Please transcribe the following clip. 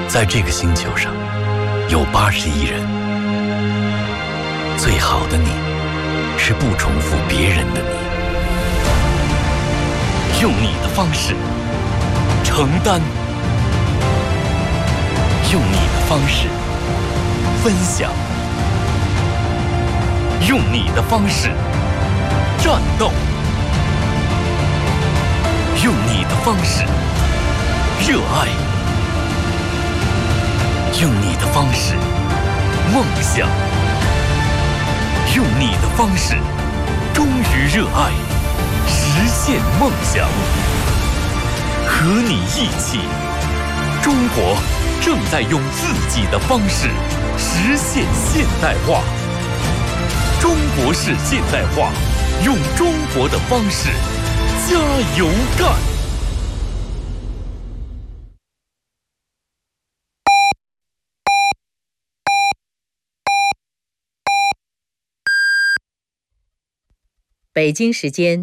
在这个星球上，有80亿人。最好的你，是不重复别人的你。用你的方式承担，用你的方式分享，用你的方式战斗，用你的方式热爱，用你的方式梦想，用你的方式忠于热爱，实现梦想。和你一起，中国正在用自己的方式实现现代化。中国式现代化，用中国的方式加油干！ 北京时间